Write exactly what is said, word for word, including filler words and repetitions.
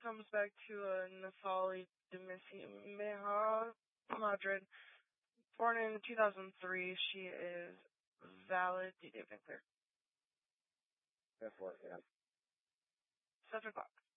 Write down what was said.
comes back to uh, Nathalie Demissi Meha Madrid. Born in two thousand three, she is valid. D J Van Clear. That's what, yeah. Seven o'clock.